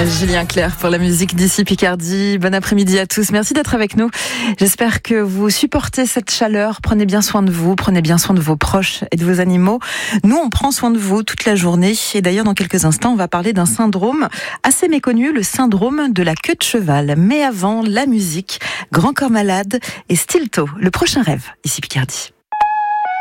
Julien Clerc pour la musique d'ici Picardie. Bon après-midi à tous. Merci d'être avec nous. J'espère que vous supportez cette chaleur. Prenez bien soin de vous, prenez bien soin de vos proches et de vos animaux. Nous, on prend soin de vous toute la journée. Et d'ailleurs, dans quelques instants, on va parler d'un syndrome assez méconnu, le syndrome de la queue de cheval. Mais avant, la musique, Grand Corps Malade et Stilto, le prochain rêve, ici Picardie.